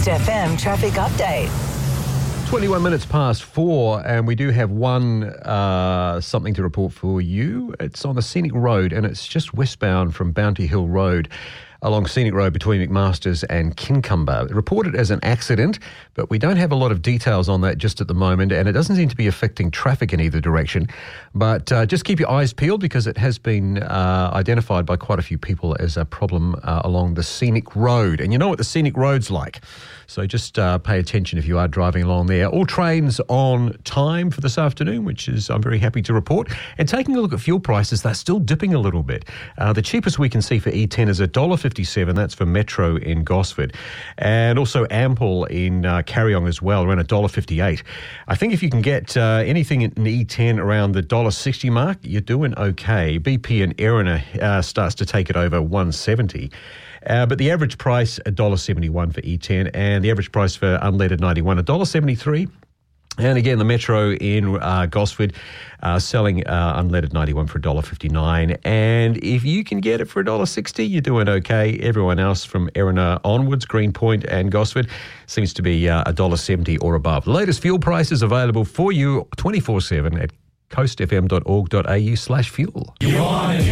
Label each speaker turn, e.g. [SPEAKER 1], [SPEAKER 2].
[SPEAKER 1] Coast FM traffic update.
[SPEAKER 2] 21 minutes past 4, and we do have something to report for you. It's on the Scenic Road, and it's just westbound from Bounty Hill Road along Scenic Road between McMasters and Kincumber. Reported as an accident, but we don't have a lot of details on that just at the moment, and it doesn't seem to be affecting traffic in either direction. But just keep your eyes peeled, because it has been identified by quite a few people as a problem along the Scenic Road. And you know what the Scenic Road's like. So just pay attention if you are driving along there. All trains on time for this afternoon, which is I'm very happy to report. And taking a look at fuel prices, they're still dipping a little bit. The cheapest we can see for E10 is $1.57. That's for Metro in Gosford. And also Ample in Carryong as well, around $1.58. I think if you can get anything in E10 around the $1.60 mark, you're doing okay. BP and Erina starts to take it over $1.70. But the average price, $1.71 for E10, and the average price for unleaded 91, $1.73. And again, the Metro in Gosford selling unleaded 91 for $1.59. And if you can get it for $1.60, you're doing okay. Everyone else from Erina onwards, Greenpoint and Gosford, seems to be $1.70 or above. The latest fuel prices available for you 24/7 at coastfm.org.au/fuel.